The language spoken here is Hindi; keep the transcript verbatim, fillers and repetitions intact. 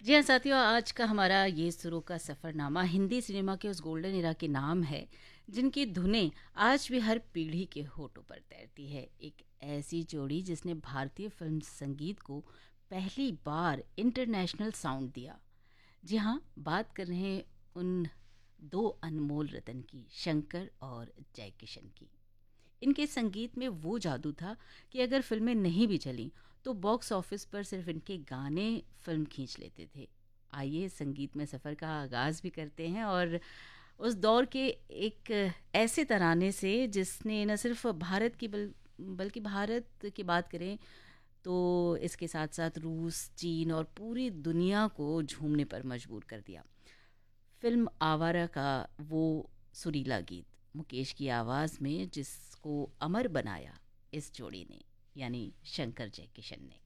जी हाँ साथियों, आज का हमारा ये सुरों का सफ़रनामा हिंदी सिनेमा के उस गोल्डन एरा के नाम है जिनकी धुनें आज भी हर पीढ़ी के होठों पर तैरती है। एक ऐसी जोड़ी जिसने भारतीय फिल्म संगीत को पहली बार इंटरनेशनल साउंड दिया। जी हाँ, बात कर रहे हैं उन दो अनमोल रतन की, शंकर और जयकिशन की। इनके संगीत में वो जादू था कि अगर फ़िल्में नहीं भी चलीं, तो बॉक्स ऑफिस पर सिर्फ इनके गाने फ़िल्म खींच लेते थे। आइए संगीत में सफ़र का आगाज़ भी करते हैं और उस दौर के एक ऐसे तराने से जिसने न सिर्फ भारत की बल बल्कि भारत की बात करें तो इसके साथ-साथ रूस, चीन और पूरी दुनिया को झूमने पर मजबूर कर दिया। फ़िल्म आवारा का वो सुरीला गीत मुकेश की आवाज़ में जिसको अमर बनाया इस जोड़ी ने, यानी शंकर जयकिशन ने।